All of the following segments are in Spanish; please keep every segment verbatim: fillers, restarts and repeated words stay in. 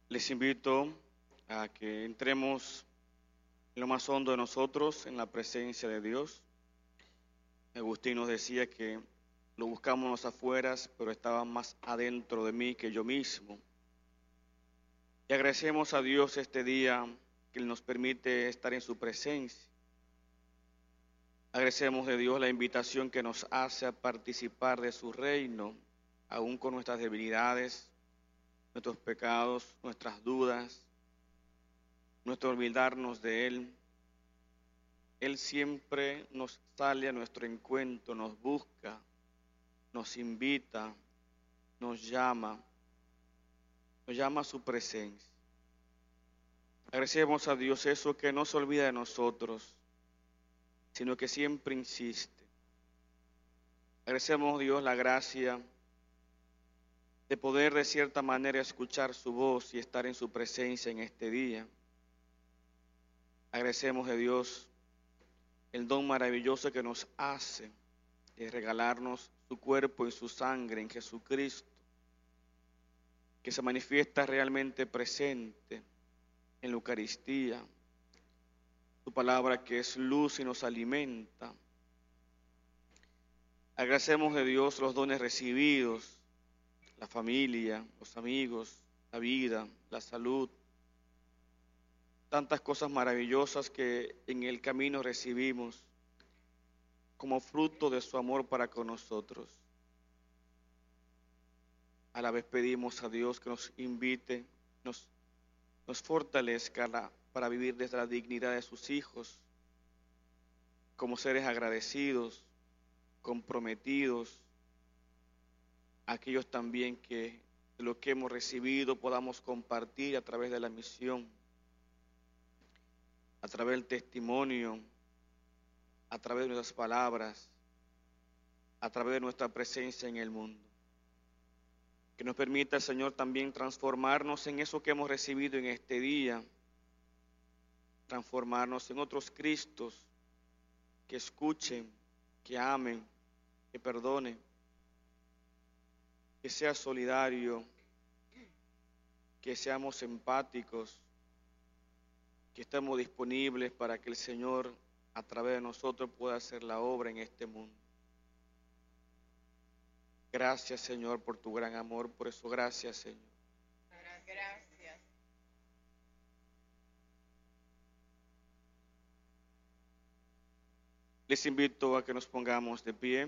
Les invito a que entremos en lo más hondo de nosotros, en la presencia de Dios. Agustín nos decía que lo buscamos en los afueras, pero estaba más adentro de mí que yo mismo. Y agradecemos a Dios este día que Él nos permite estar en su presencia. Agradecemos de Dios la invitación que nos hace a participar de su reino, aún con nuestras debilidades, nuestros pecados, nuestras dudas, nuestro olvidarnos de Él. Él siempre nos sale a nuestro encuentro, nos busca, nos invita, nos llama, nos llama a su presencia. Agradecemos a Dios eso que no se olvida de nosotros, sino que siempre insiste. Agradecemos a Dios la gracia de poder de cierta manera escuchar su voz y estar en su presencia en este día. Agradecemos a Dios el don maravilloso que nos hace de regalarnos su cuerpo y su sangre en Jesucristo, que se manifiesta realmente presente en la Eucaristía, su palabra que es luz y nos alimenta. Agradecemos de Dios los dones recibidos, la familia, los amigos, la vida, la salud, tantas cosas maravillosas que en el camino recibimos como fruto de su amor para con nosotros. A la vez pedimos a Dios que nos invite, nos, nos fortalezca la, para vivir desde la dignidad de sus hijos, como seres agradecidos, comprometidos, aquellos también que de lo que hemos recibido podamos compartir a través de la misión, a través del testimonio, a través de nuestras palabras, a través de nuestra presencia en el mundo. Que nos permita el Señor también transformarnos en eso que hemos recibido en este día, transformarnos en otros Cristos que escuchen, que amen, que perdonen, que sea solidario, que seamos empáticos, que estemos disponibles para que el Señor a través de nosotros pueda hacer la obra en este mundo. Gracias, Señor, por tu gran amor, por eso gracias, Señor. Gracias. Les invito a que nos pongamos de pie.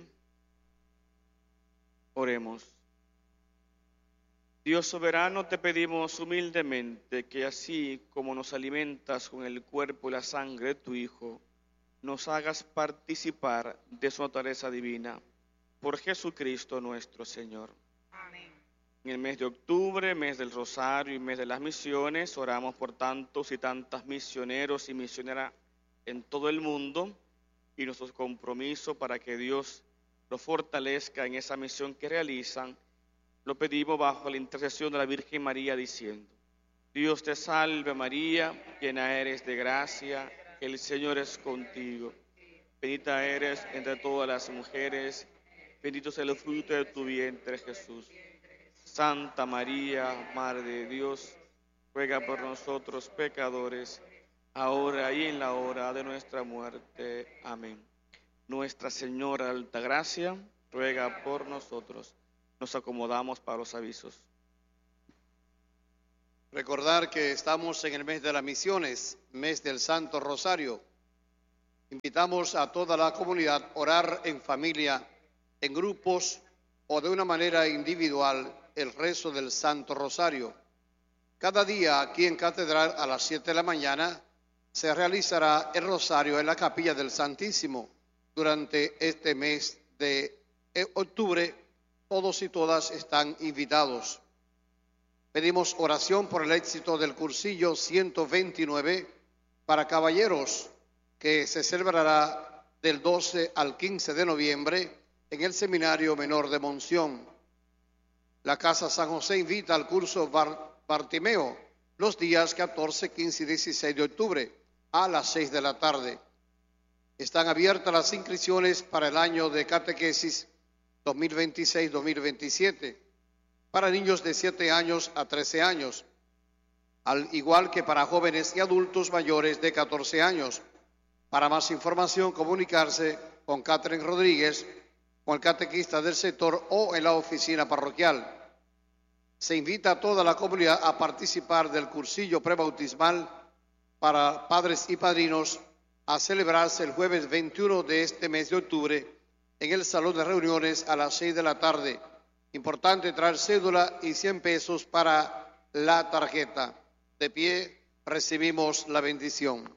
Oremos. Dios soberano, te pedimos humildemente que así como nos alimentas con el cuerpo y la sangre de tu Hijo, nos hagas participar de su naturaleza divina. Por Jesucristo nuestro Señor. Amén. En el mes de octubre, mes del Rosario y mes de las misiones, oramos por tantos y tantas misioneros y misioneras en todo el mundo y nuestro compromiso para que Dios los fortalezca en esa misión que realizan. Lo pedimos bajo la intercesión de la Virgen María diciendo: Dios te salve María, llena eres de gracia, el Señor es contigo. Bendita eres entre todas las mujeres, bendito sea el fruto de tu vientre Jesús. Santa María, Madre de Dios, ruega por nosotros pecadores, ahora y en la hora de nuestra muerte. Amén. Nuestra Señora de Altagracia, ruega por nosotros. Nos acomodamos para los avisos. Recordar que estamos en el mes de las misiones, mes del Santo Rosario. Invitamos a toda la comunidad a orar en familia, en grupos o de una manera individual el rezo del Santo Rosario. Cada día aquí en Catedral a las siete de la mañana se realizará el Rosario en la Capilla del Santísimo. Durante este mes de octubre, todos y todas están invitados. Pedimos oración por el éxito del cursillo ciento veintinueve para caballeros, que se celebrará del doce al quince de noviembre en el Seminario Menor de Monción. La Casa San José invita al curso Bar Bartimeo los días catorce, quince y dieciséis de octubre a las seis de la tarde. Están abiertas las inscripciones para el año de catequesis dos mil veintiséis dos mil veintisiete para niños de siete años a trece años. al igual que para jóvenes y adultos mayores de catorce años. Para más información, comunicarse con Catherine Rodríguez, con el catequista del sector o en la oficina parroquial. Se invita a toda la comunidad a participar del cursillo prebautismal para padres y padrinos a celebrarse el jueves veintiuno de este mes de octubre en el salón de reuniones a las seis de la tarde. Importante traer cédula y cien pesos para la tarjeta. De pie recibimos la bendición.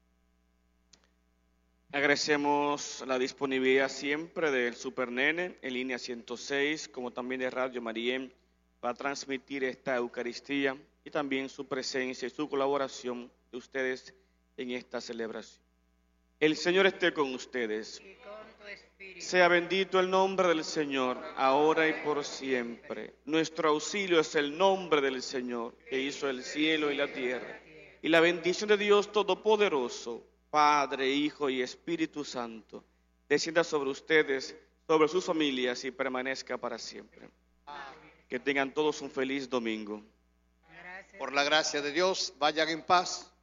Agradecemos la disponibilidad siempre del Supernene en línea ciento seis, como también de Radio María, para transmitir esta Eucaristía y también su presencia y su colaboración de ustedes en esta celebración. El Señor esté con ustedes. Y con tu espíritu. Sea bendito el nombre del Señor, ahora y por siempre. Nuestro auxilio es el nombre del Señor, que hizo el cielo y la tierra. Y la bendición de Dios Todopoderoso, Padre, Hijo y Espíritu Santo, descienda sobre ustedes, sobre sus familias y permanezca para siempre. Que tengan todos un feliz domingo. Gracias. Por la gracia de Dios, vayan en paz.